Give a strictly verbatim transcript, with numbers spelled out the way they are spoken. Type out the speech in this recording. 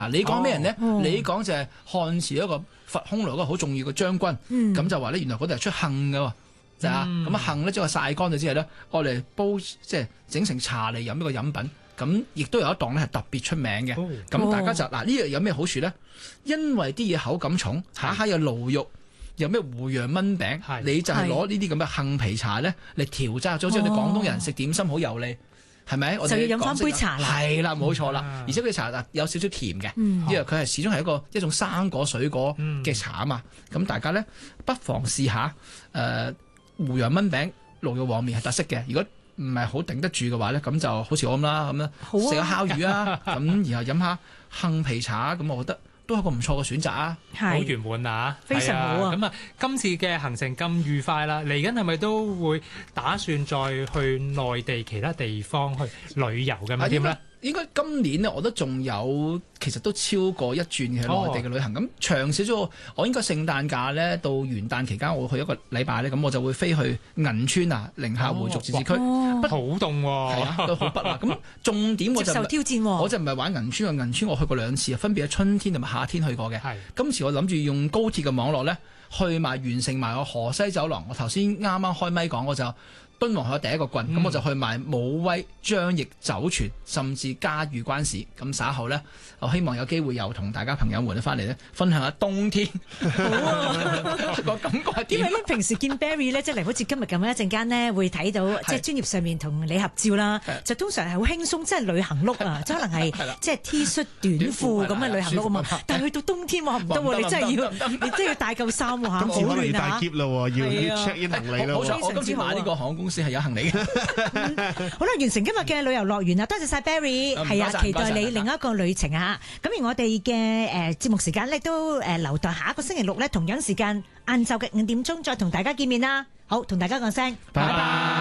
啊，你講咩人咧？ 哦、 你講就係漢朝一個伐匈奴一個好重要嘅將軍，咁、 嗯、 就話咧原來嗰度係出杏嘅喎，就啊咁啊杏咧將佢曬乾咗之後咧，我嚟煲即係整成茶嚟飲一個飲品。咁亦都有一檔咧係特別出名嘅，咁、哦、大家就嗱呢樣有咩好處咧？因為啲嘢口感重，下下有驢肉，有咩胡楊炆餅，你就係攞呢啲咁嘅杏皮茶咧嚟調劑，就好似我哋廣東人食點心好油膩，係咪？我哋就要飲翻杯茶啦， 係啦，冇錯啦，啊、而且佢茶有少少甜嘅， 嗯、 因為佢係始終係一個一種生果水果嘅茶啊嘛，咁、嗯、大家咧不妨試下誒、呃、胡楊炆餅、驢肉黃麵係特色嘅，如果唔係好頂得住嘅話咧，咁就好似我咁啦，咁樣食下烤魚啊，咁然後飲下杏皮茶，咁我覺得都係一個唔錯嘅選擇啊， 好圓滿啊， 非常好啊！ 咁啊，今次嘅行程咁愉快啦，嚟緊係咪都會打算再去內地其他地方去旅遊嘅咩？點咧？ 應該今年咧，我都仲有，其實都超過一轉嘅內地嘅旅行。咁、哦、長少少，我應該聖誕假咧到元旦期間，我會去一個禮拜咧，咁我就會飛去銀川啊，寧夏回族自治區。 哦、 好凍喎， 係啊，都好北啊。咁重點我就接受挑戰、哦， 我就唔係玩銀川啊，銀川我去過兩次啊，分別喺春天同埋夏天去過嘅。今次我諗住用高鐵嘅網絡咧，去埋完成埋我河西走廊。我頭先啱啱開咪講，我就。敦煌係第一個郡，咁、嗯、我就去埋武威、張掖、酒泉，甚至嘉峪關市。咁稍後呢，我希望有機會又同大家朋友們翻嚟咧，分享下冬天個感覺係點。 因為咧平時見 Barry 咧，即係嚟好似今日咁樣一陣間呢，會睇到即係專業上面同你合照啦，就通常係好輕鬆，即係旅行碌啊，即係可能係即係 T 恤短褲咁嘅旅行碌啊嘛。但係去到冬天喎唔得喎，你真係要你真係要帶夠衫喎嚇，好暖啊！ 大篋啦，要 check in 行李啦。 好彩我今次買呢個航空公司係有行李嘅。 好啦，完成今日嘅旅遊樂園啦，多謝晒 Barry，係啊，期待你另一個旅程啊！咁而我哋嘅誒節目時間咧都誒留待下一個星期六咧，同樣時間晏晝嘅五點鐘再同大家見面啦。好，同大家講聲，拜拜。